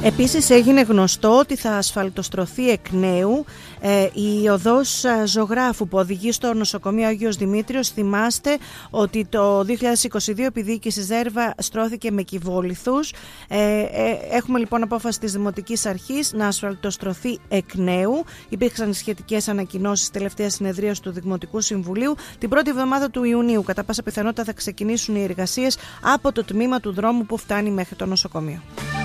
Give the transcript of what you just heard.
Επίσης έγινε γνωστό ότι θα ασφαλτοστρωθεί εκ νέου η οδός Ζωγράφου που οδηγεί στο νοσοκομείο Άγιος Δημήτριος. Θυμάστε ότι το 2022 η διοίκηση Ζέρβα στρώθηκε με κυβόλιθους. Έχουμε λοιπόν απόφαση της Δημοτικής Αρχής να ασφαλτοστρωθεί εκ νέου. Υπήρξαν σχετικές ανακοινώσεις τελευταία συνεδρίας του Δημοτικού Συμβουλίου. Την πρώτη εβδομάδα του Ιουνίου κατά πάσα πιθανότητα θα ξεκινήσουν οι εργασίες από το τμήμα του δρόμου που φτάνει μέχρι το νοσοκομείο.